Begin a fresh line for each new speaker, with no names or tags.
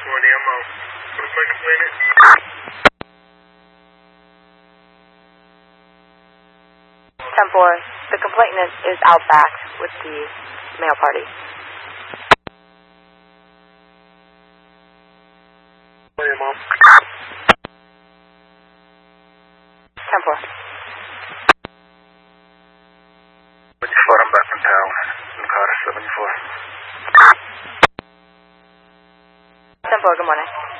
Morning, I'm on. What's my complaint?
Tempor, the complainant is out back with the male party.
Morning, Mom.
Tempor.
74, I'm back in town. In Carter, 74.
Tempor, good morning.